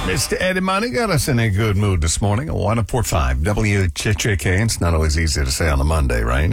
Mr. Eddie Money got us in a good mood this morning. 104.5 WCHK. It's not always easy to say on a Monday, right?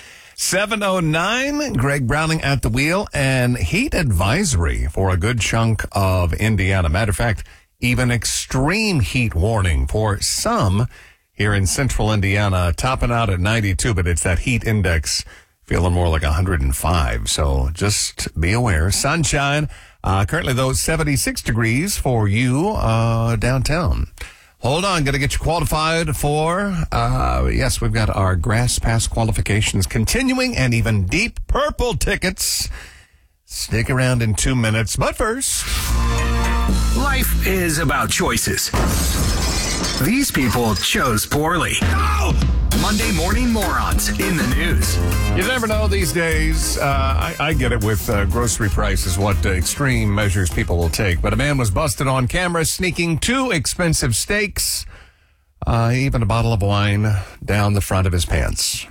7:09, Greg Browning at the wheel, and heat advisory for a good chunk of Indiana. Matter of fact, even extreme heat warning for some here in central Indiana, topping out at 92, but it's that heat index feeling more like 105. So just be aware. Sunshine. Currently, though, 76 degrees for you downtown. Hold on, going to get you qualified for, yes, we've got our Grass Pass qualifications continuing and even Deep Purple tickets. Stick around in 2 minutes, but first. Life is about choices. These people chose poorly. No! Monday Morning Morons in the news. You never know these days. I get it with grocery prices, what extreme measures people will take. But a man was busted on camera sneaking 2 expensive steaks, even a bottle of wine down the front of his pants.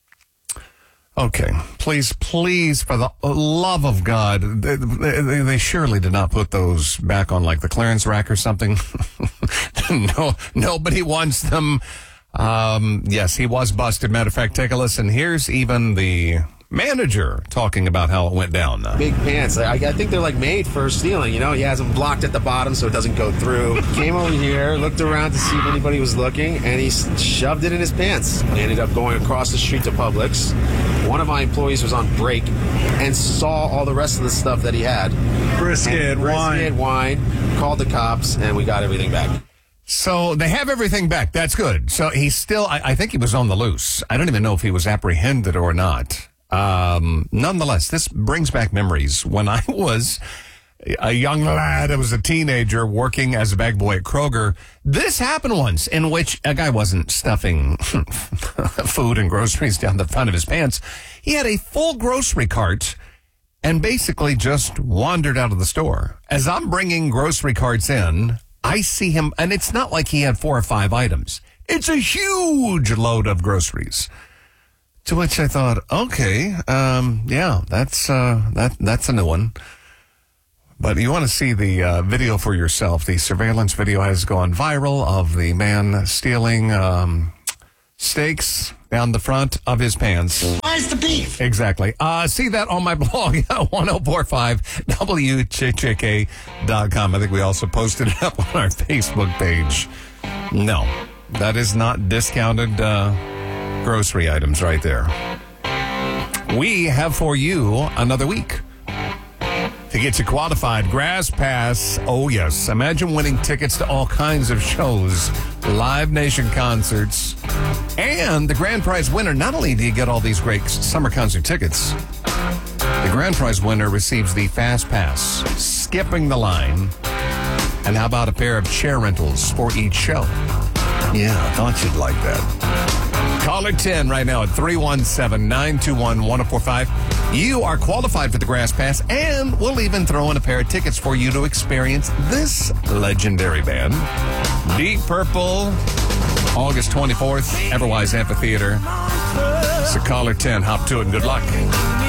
Okay, please, for the love of God, they surely did not put those back on like the clearance rack or something. No, nobody wants them. Yes, he was busted. Matter of fact, take a listen. Here's even the manager talking about how it went down. Big pants. I think they're like made for stealing. You know, he has them blocked at the bottom so it doesn't go through. Came over here, looked around to see if anybody was looking, and he shoved it in his pants. I ended up going across the street to Publix. One of my employees was on break and saw all the rest of the stuff that he had. Brisket, wine, called the cops, and we got everything back. So they have everything back. That's good. So he's still, I think he was on the loose. I don't even know if he was apprehended or not. Nonetheless, this brings back memories. When I was a young lad, I was a teenager working as a bag boy at Kroger. This happened once in which a guy wasn't stuffing food and groceries down the front of his pants. He had a full grocery cart and basically just wandered out of the store. As I'm bringing grocery carts in, I see him, and it's not like he had 4 or 5 items. It's a huge load of groceries. To which I thought, okay, yeah, that's a new one. But you want to see the video for yourself. The surveillance video has gone viral of the man stealing steaks down the front of his pants. Where's the beef? Exactly. See that on my blog, 1045WCHK.com. I think we also posted it up on our Facebook page. No, that is not discounted grocery items right there. We have for you another week to get you qualified. Grass Pass. Oh, yes. Imagine winning tickets to all kinds of shows, Live Nation concerts, and the grand prize winner. Not only do you get all these great summer concert tickets, the grand prize winner receives the Fast Pass, skipping the line. And how about a pair of chair rentals for each show? Yeah, I thought you'd like that. Caller 10 right now at 317-921-1045. You are qualified for the Grass Pass, and we'll even throw in a pair of tickets for you to experience this legendary band. Deep Purple, August 24th, Everwise Amphitheater. So caller 10, hop to it and good luck.